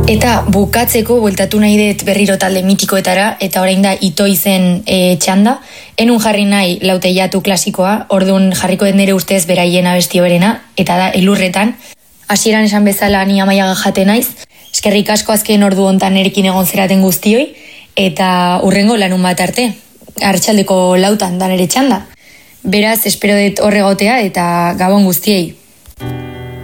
Eta bukatzeko bueltatu nahi dut berriro talde mitikoetara, eta orain da Ito izen txanda. Enun jarri nahi Lauteiatu klasikoa, orduan jarriko den nire ustez beraien abesti berena, eta da Elurretan. Hasieran esan bezala ni Amaiaga jate naiz, eskerrik asko azken ordu hontan nerekin egon zeraten guztioi, eta hurrengo lanun bat arte, arratsaldeko 4 da nire txanda. Beraz, espero dut horregotea eta gabon guztiei.